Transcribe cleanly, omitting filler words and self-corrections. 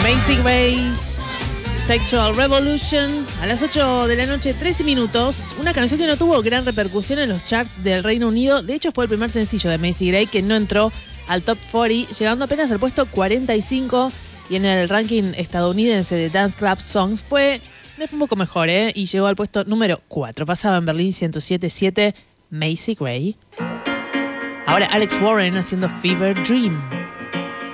Macy Gray, Sexual Revolution, a las 8 de la noche, 13 minutos. Una canción que no tuvo gran repercusión en los charts del Reino Unido. De hecho, fue el primer sencillo de Macy Gray que no entró al top 40, llegando apenas al puesto 45. Y en el ranking estadounidense de Dance Club Songs fue un poco mejor, y llegó al puesto número 4. Pasaba en Berlín 107.7, Macy Gray. Ahora Alex Warren haciendo Fever Dream.